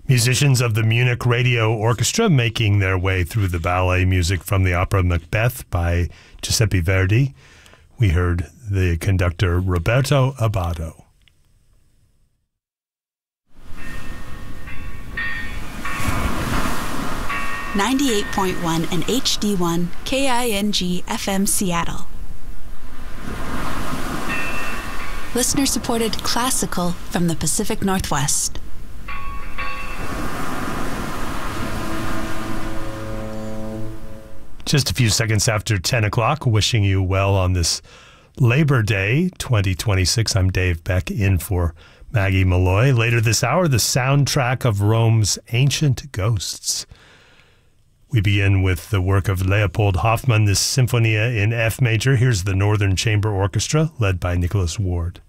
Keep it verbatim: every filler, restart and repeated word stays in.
Musicians of the Munich Radio Orchestra making their way through the ballet music from the opera Macbeth by Giuseppe Verdi. We heard the conductor Roberto Abbado. ninety-eight point one and H D one K I N G F M Seattle. Listener-supported classical from the Pacific Northwest. Just a few seconds after ten o'clock, wishing you well on this Labor Day twenty twenty-six. I'm Dave Beck in for Maggie Malloy. Later this hour, the soundtrack of Rome's Ancient Ghosts. We begin with the work of Leopold Hoffmann, this Sinfonia in F major. Here's the Northern Chamber Orchestra, led by Nicholas Ward.